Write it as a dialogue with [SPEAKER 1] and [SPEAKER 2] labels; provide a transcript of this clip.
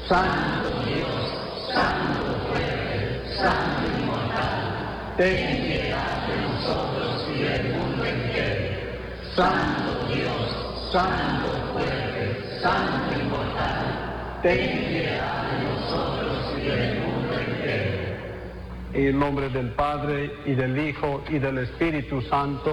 [SPEAKER 1] Santo Dios, Santo fuerte, Santo inmortal, ten piedad de nosotros y del mundo entero. Santo Dios, Santo fuerte, Santo inmortal, ten piedad de nosotros y del mundo entero.
[SPEAKER 2] En el nombre del Padre, y del Hijo, y del Espíritu Santo.